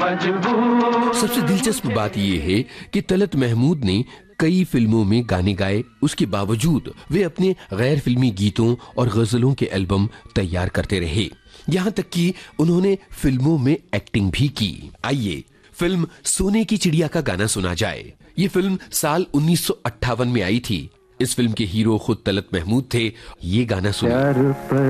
मजबूर। सबसे दिलचस्प बात यह है कि तलत महमूद ने कई फिल्मों में गाने गाए, उसके बावजूद वे अपने गैर फिल्मी गीतों और गजलों के एल्बम तैयार करते रहे। यहाँ तक कि उन्होंने फिल्मों में एक्टिंग भी की। आइए फिल्म सोने की चिड़िया का गाना सुना जाए। ये फिल्म साल 1958 में आई थी। इस फिल्म के हीरो खुद तलत महमूद थे। ये गाना सुनिए।